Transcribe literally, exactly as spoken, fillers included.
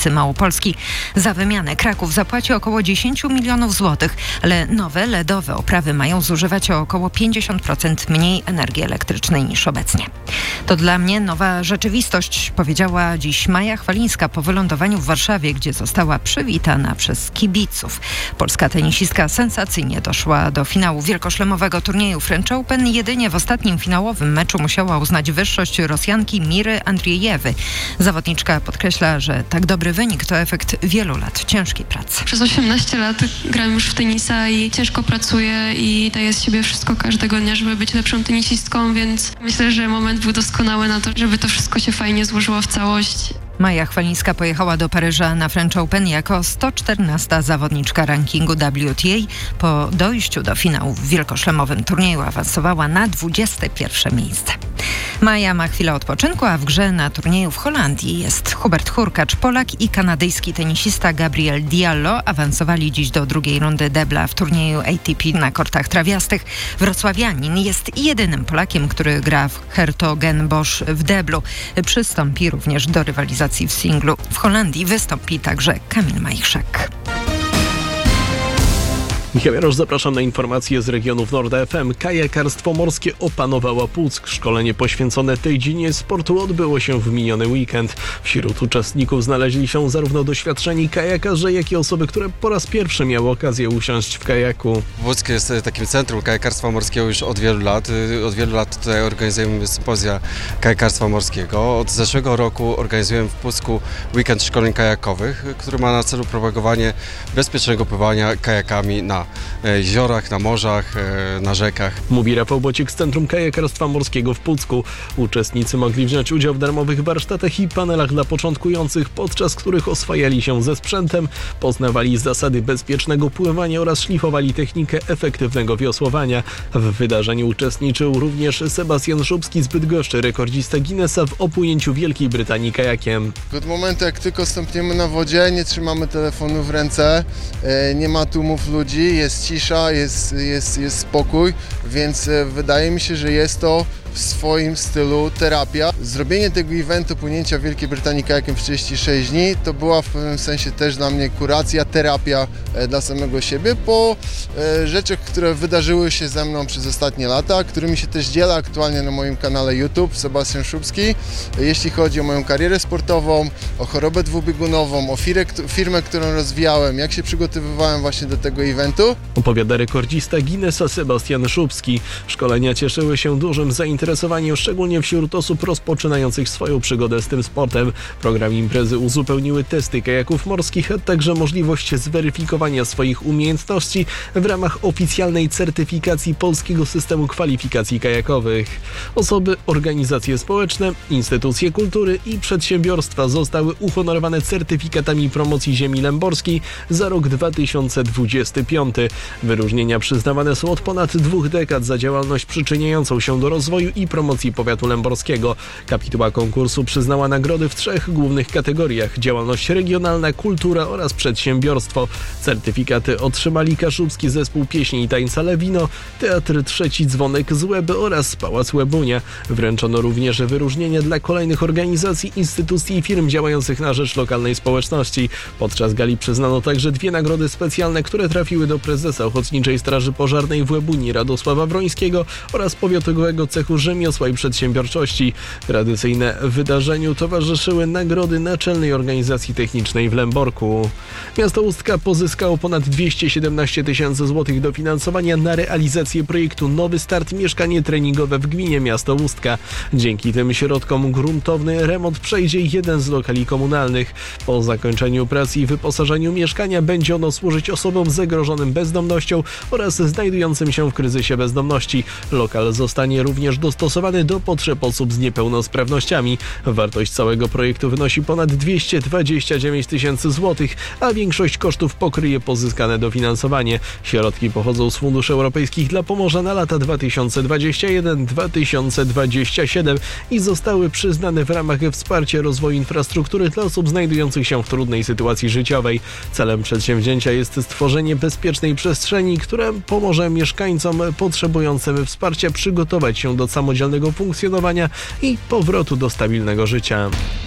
stolicy Małopolski. Za wymianę Kraków zapłaci około dziesięć milionów złotych, ale nowe ledowe oprawy mają zużywać o około pięćdziesiąt procent mniej energii elektrycznej niż obecnie. To dla mnie nowa rzeczywistość, powiedziała dziś Maja Chwalińska po wylądowaniu w Warszawie, gdzie została przywitana przez kibiców. Polska tenisistka sensacyjnie doszła do finału wielkoszlemowego turnieju French Open. Jedynie w ostatnim finałowym meczu musiała uznać wyższość Rosjanki Miry Andriejewy. Zawodniczka podkreśla, że tak dobry wynik to efekt wielu lat ciężkiej pracy. Przez osiemnaście lat gram już w tenisa i ciężko pracuję i daję z siebie wszystko każdego dnia, żeby być lepszą tenisistką, więc myślę, że moment był doskonały na to, żeby to wszystko się fajnie złożyło w całość. Maja Chwalińska pojechała do Paryża na French Open jako sto czternasta zawodniczka rankingu W T A. Po dojściu do finału w wielkoszlemowym turnieju awansowała na dwudzieste pierwsze miejsce. Maja ma chwilę odpoczynku, a w grze na turnieju w Holandii jest Hubert Hurkacz. Polak i kanadyjski tenisista Gabriel Diallo awansowali dziś do drugiej rundy debla w turnieju A T P na kortach trawiastych. Wrocławianin jest jedynym Polakiem, który gra w Hertogenbosch w deblu. Przystąpi również do rywalizacji w singlu. W Holandii wystąpi także Kamil Majchrzak. Michał Jarosz, zapraszam na informacje z regionów Norda F M. Kajakarstwo morskie opanowała Puck. Szkolenie poświęcone tej dziedzinie sportu odbyło się w miniony weekend. Wśród uczestników znaleźli się zarówno doświadczeni kajakarze, jak i osoby, które po raz pierwszy miały okazję usiąść w kajaku. Puck jest takim centrum kajakarstwa morskiego już od wielu lat. Od wielu lat tutaj organizujemy sympozja kajakarstwa morskiego. Od zeszłego roku organizujemy w Pucku weekend szkoleń kajakowych, który ma na celu propagowanie bezpiecznego pływania kajakami na jeziorach, na morzach, na rzekach. Mówi Rafał Bocik z Centrum Kajakarstwa Morskiego w Pucku. Uczestnicy mogli wziąć udział w darmowych warsztatach i panelach dla początkujących, podczas których oswajali się ze sprzętem, poznawali zasady bezpiecznego pływania oraz szlifowali technikę efektywnego wiosłowania. W wydarzeniu uczestniczył również Sebastian Szubski z Bydgoszczy, rekordzista Guinnessa w opłynięciu Wielkiej Brytanii kajakiem. Od momentu, jak tylko stąpniemy na wodzie, nie trzymamy telefonu w ręce, nie ma tłumów ludzi, jest cisza, jest, jest, jest spokój, więc wydaje mi się, że jest to w swoim stylu terapia. Zrobienie tego eventu płynięcia w Wielkiej Brytanii kajakiem w trzydzieści sześć dni to była w pewnym sensie też dla mnie kuracja, terapia dla samego siebie po rzeczach, które wydarzyły się ze mną przez ostatnie lata, którymi się też dzielę aktualnie na moim kanale YouTube Sebastian Szubski. Jeśli chodzi o moją karierę sportową, o chorobę dwubiegunową, o firmę, firmę, którą rozwijałem, jak się przygotowywałem właśnie do tego eventu. Opowiada rekordzista Guinnessa Sebastian Szubski. Szkolenia cieszyły się dużym zainteresowaniem, szczególnie wśród osób rozpoczynających swoją przygodę z tym sportem. Program imprezy uzupełniły testy kajaków morskich, a także możliwość zweryfikowania swoich umiejętności w ramach oficjalnej certyfikacji Polskiego Systemu Kwalifikacji Kajakowych. Osoby, organizacje społeczne, instytucje kultury i przedsiębiorstwa zostały uhonorowane certyfikatami promocji ziemi lęborskiej za rok dwa tysiące dwudziesty piąty. Wyróżnienia przyznawane są od ponad dwóch dekad za działalność przyczyniającą się do rozwoju i promocji powiatu lęborskiego. Kapituła konkursu przyznała nagrody w trzech głównych kategoriach: działalność regionalna, kultura oraz przedsiębiorstwo. Certyfikaty otrzymali Kaszubski Zespół Pieśni i Tańca Lewino, Teatr Trzeci Dzwonek z Łeby oraz Pałac Łebunia. Wręczono również wyróżnienia dla kolejnych organizacji, instytucji i firm działających na rzecz lokalnej społeczności. Podczas gali przyznano także dwie nagrody specjalne, które trafiły do prezesa Ochotniczej Straży Pożarnej w Łebuni Radosława Wrońskiego oraz Powiatowego Cechu Rzemiosła i Przedsiębiorczości. Tradycyjne wydarzeniu towarzyszyły nagrody Naczelnej Organizacji Technicznej w Lęborku. Miasto Ustka pozyskało ponad dwieście siedemnaście tysięcy złotych dofinansowania na realizację projektu Nowy Start Mieszkanie Treningowe w gminie Miasto Ustka. Dzięki tym środkom gruntowny remont przejdzie jeden z lokali komunalnych. Po zakończeniu prac i wyposażeniu mieszkania będzie ono służyć osobom zagrożonym bezdomnością oraz znajdującym się w kryzysie bezdomności. Lokal zostanie również dostosowany do potrzeb osób z niepełnosprawnościami. Wartość całego projektu wynosi ponad dwieście dwadzieścia dziewięć tysięcy złotych, a większość kosztów pokryje pozyskane dofinansowanie. Środki pochodzą z funduszy europejskich dla Pomorza na lata dwa tysiące dwudziesty pierwszy do dwa tysiące dwudziestego siódmego i zostały przyznane w ramach wsparcia rozwoju infrastruktury dla osób znajdujących się w trudnej sytuacji życiowej. Celem przedsięwzięcia jest stworzenie bezpiecznej przestrzeni, która pomoże mieszkańcom potrzebującym wsparcia przygotować się do samodzielnego funkcjonowania i powrotu do stabilnego życia.